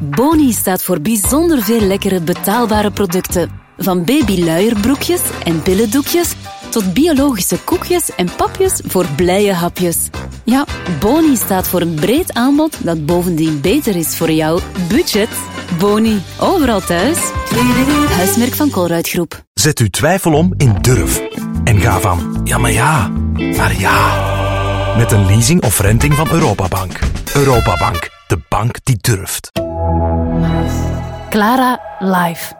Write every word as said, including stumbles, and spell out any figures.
Boni staat voor bijzonder veel lekkere betaalbare producten. Van babyluierbroekjes en billendoekjes tot biologische koekjes en papjes voor blije hapjes. Ja, Boni staat voor een breed aanbod dat bovendien beter is voor jouw budget. Boni, overal thuis. Huismerk van Colruyt Groep. Zet uw twijfel om in durf. En ga van ja, maar ja, naar ja. Met een leasing of renting van Europabank. Europabank, de bank die durft. Clara Live.